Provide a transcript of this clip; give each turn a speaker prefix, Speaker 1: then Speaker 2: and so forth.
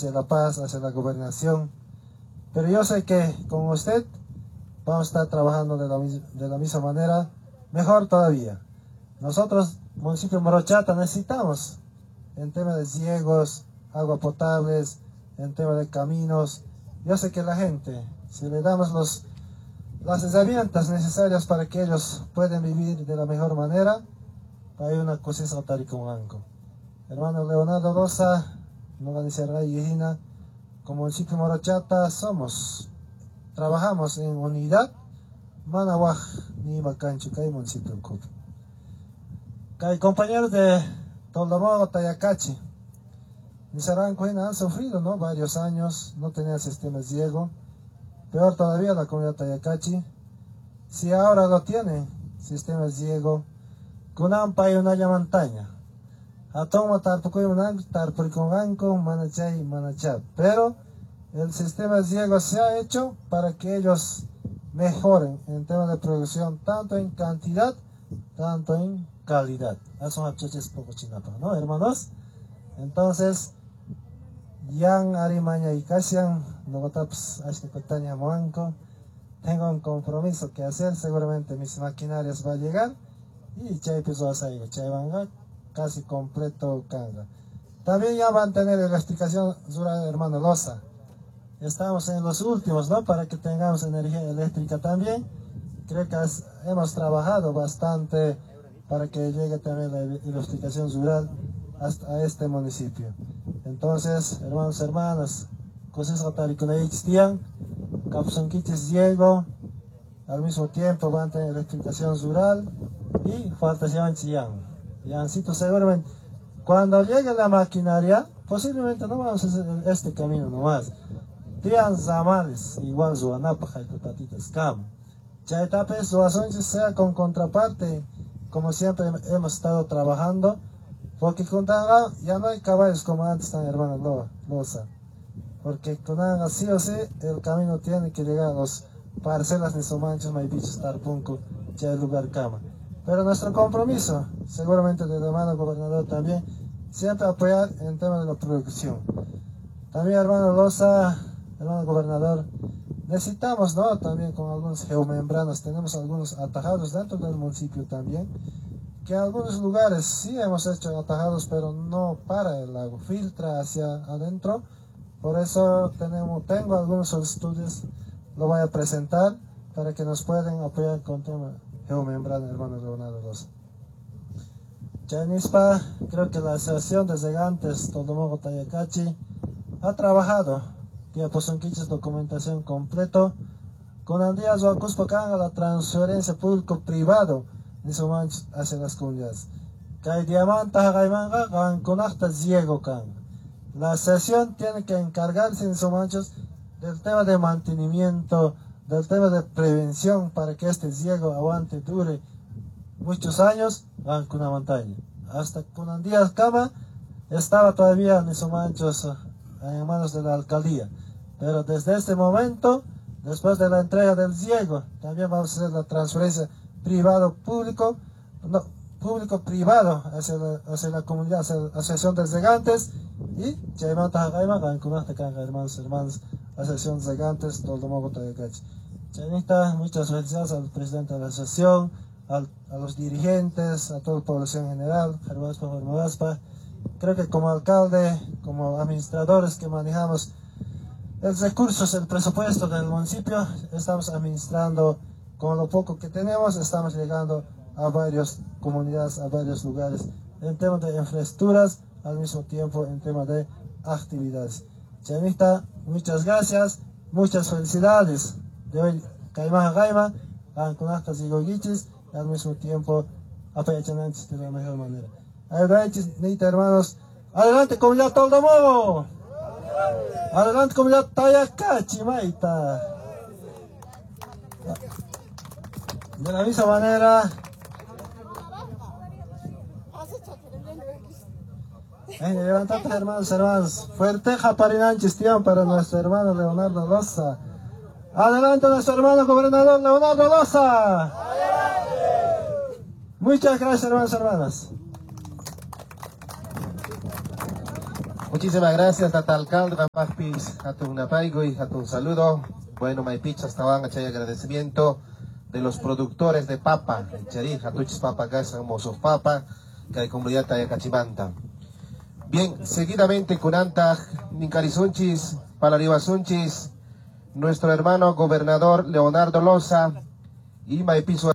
Speaker 1: hacia la paz, hacia la gobernación. Pero yo sé que con usted vamos a estar trabajando de la misma manera, mejor todavía. Nosotros, municipio de Morochata, necesitamos en tema de ciegos, agua potables, en tema de caminos. Yo sé que la gente, si le damos las herramientas necesarias para que ellos puedan vivir de la mejor manera, hay una cosa tal y como Anco. Hermano Leonardo Rosa, no van a decir Gina, como municipio de Morochata trabajamos en unidad, Manawaj, ni Macancho, que hay municipio de Cuba. Hay compañeros de Toldomogo, Tayacachi, Nizaranco han sufrido, ¿no? Varios años, no tenían sistema ciego. Peor todavía la comunidad Tayacachi, si ahora lo tienen, sistema ciego, Kunampa y una montaña. Atoma Tarpucuimunang, Tarpuriconganco, Manachay, Manachat. Pero el sistema ciego se ha hecho para que ellos mejoren en temas de producción, tanto en cantidad, tanto en calidad. Eso es poco chinapa, ¿no, hermanos? Entonces, Yang Arimaña y Kasian, Nogotaps, Ashkekotania Moanco, tengo un compromiso que hacer, seguramente mis maquinarias van a llegar y Chaypis Wasaigo, Chaybanga, casi completo Kanga. También ya van a tener electrificación Zura hermano Loza. Estamos en los últimos, ¿no? Para que tengamos energía eléctrica también. Creo que hemos trabajado bastante para que llegue también la electrificación rural hasta este municipio. Entonces, hermanas, cosas que Capsunquiches Diego, al mismo tiempo van a tener electrificación rural y faltación Chillán. Yancito, seguramente, cuando llegue la maquinaria, posiblemente no vamos a hacer este camino nomás. Tian Zamales, igual Zuanapa, Jaipatatitas, Cam. Chaitapes, Zuazonches sea con contraparte, como siempre hemos estado trabajando, porque con Tanga ya no hay caballos como antes, tan hermano Loza. Porque con Tanga sí o sí, el camino tiene que llegar a los parcelas de Somanchos, Maipichos, Tarpunco, ya el lugar Cama. Pero nuestro compromiso, seguramente del hermano gobernador también, siempre apoyar en tema de la producción. También hermano Loza, hermano gobernador, necesitamos, ¿no? También con algunos geomembranos, tenemos algunos atajados dentro del municipio también, que en algunos lugares sí hemos hecho atajados, pero no para el lago, filtra hacia adentro. Por eso tengo algunos solicitudes, lo voy a presentar para que nos puedan apoyar con tema geomembrana, hermano Leonardo Rosa. Chanispa, creo que la Asociación de Regantes Toldomogo Tayacachi ha trabajado, que posonquiches documentación completo, con Andías Huacuspa Canga la transferencia público-privado de su mancho hacia las comunidades. Kay Diamanta Hagaimanga, Ganconacta Diego Canga. La asociación tiene que encargarse en sus manchos del tema de mantenimiento, del tema de prevención para que este ciego aguante, dure muchos años, van con una montaña. Hasta con Andías Cama estaba todavía en esos manchos en manos de la alcaldía. Pero desde este momento, después de la entrega del ciego, también vamos a hacer la transferencia privado-público, no, público-privado hacia la comunidad, hacia la Asociación de Regantes y Chaymanta Hagaima, Gankunasta Kanga, hermanos, Asociación de Regantes, Toldomogo Tayacachi. Chaynita, muchas felicidades al presidente de la asociación, a los dirigentes, a toda la población en general, Jarvaspa. Creo que como alcalde, como administradores que manejamos el recursos, el presupuesto del municipio, estamos administrando con lo poco que tenemos, estamos llegando a varias comunidades, a varios lugares, en temas de infraestructuras, al mismo tiempo en temas de actividades. Chaynita, muchas gracias, muchas felicidades de hoy, Caimán Gaima, Anconactas y Goguiches, y al mismo tiempo apayachanantes de la mejor manera. Adelante, hermanos, adelante comunidad Toldomogo, adelante comunidad Tayacachi, Maita. De la misma manera, levantate hermanos, fuerte japarinanchis tío para nuestro hermano Leonardo Loza. Adelante nuestro hermano gobernador Leonardo Loza. ¡Adelante! Muchas gracias hermanos.
Speaker 2: Muchísimas gracias, Tata Alcalde, Mapis, Hatun Napaigo y Hatun saludo. Bueno, Maipicha, estaban a agradecimiento de los productores de papa, en Charí, Hatuchis Papa, Casa, Mozos Papa, que hay comunidad de Cachimanta. Bien, seguidamente Kunanta, Nincarisunchis, Palaribasunchis, nuestro hermano gobernador Leonardo Loza y Maipizo